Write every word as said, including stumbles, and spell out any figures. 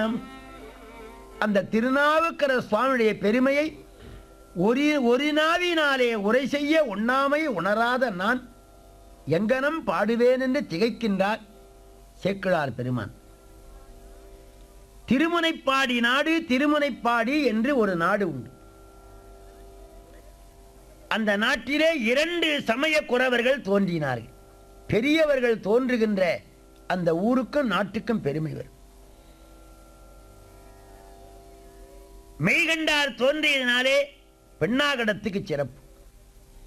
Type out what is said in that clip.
நாம் அந்த திருநாவுக்கரசர் சுவாமியுடைய பெருமையை ஒரு ஒரு நாவினாலே உரை செய்ய உண்ணாமை உணராத நான் எங்கனம் பாடுவேன் என்று திகைக்கின்றார் சேக்கிழார் பெருமான். திருமுனைப்பாடி நாடு, திருமுனைப்பாடி என்று ஒரு நாடு உண்டு. அந்த நாட்டிலே இரண்டு சமய குறவர்கள் தோன்றினார்கள். பெரியவர்கள் தோன்றுகின்ற அந்த ஊருக்கும் நாட்டுக்கும் பெருமை வரும். மெய்கண்டார் தோன்றியதினாலே பெண்ணாகடத்துக்கு சிறப்பு.